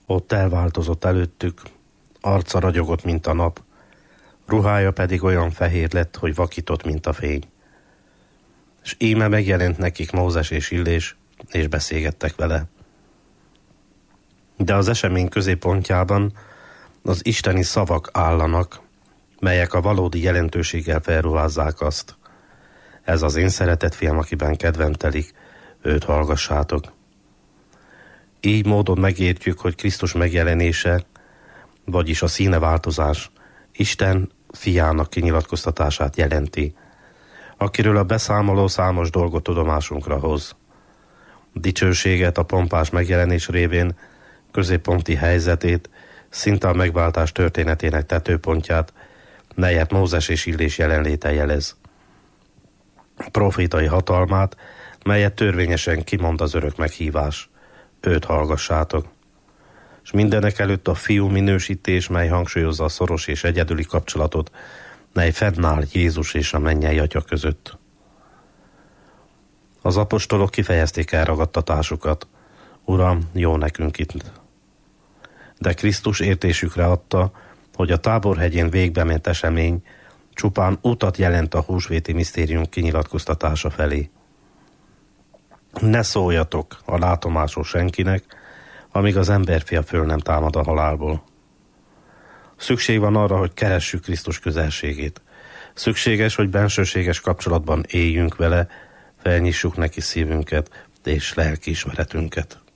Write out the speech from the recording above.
Ott elváltozott előttük, arca ragyogott, mint a nap, ruhája pedig olyan fehér lett, hogy vakított, mint a fény. És íme megjelent nekik Mózes és Illés, és beszélgettek vele. De az esemény középpontjában az isteni szavak állanak, melyek a valódi jelentőséggel felruházzák azt. Ez az én szeretett fiam, akiben kedvem telik, őt hallgassátok. Így módon megértjük, hogy Krisztus megjelenése, vagyis a színeváltozás Isten fiának kinyilatkoztatását jelenti, akiről a beszámoló számos dolgot tudomásunkra hoz. Dicsőséget, a pompás megjelenés révén, középponti helyzetét, szinte a megváltás történetének tetőpontját, melyet Mózes és Illés jelenléte jelez. Profétai hatalmát, melyet törvényesen kimond az örök meghívás. Őt hallgassátok. És mindenek előtt a fiú minősítés, mely hangsúlyozza a szoros és egyedüli kapcsolatot, mely fennáll Jézus és a mennyei Atya között. Az apostolok kifejezték elragadtatásukat. Uram, jó nekünk itt. De Krisztus értésükre adta, hogy a Táborhegyén végbe ment esemény csupán utat jelent a húsvéti misztérium kinyilatkoztatása felé. Ne szóljatok a látomásról senkinek, amíg az emberfia föl nem támad a halálból. Szükség van arra, hogy keressük Krisztus közelségét. Szükséges, hogy bensőséges kapcsolatban éljünk vele, felnyissuk neki szívünket és lelkiismeretünket.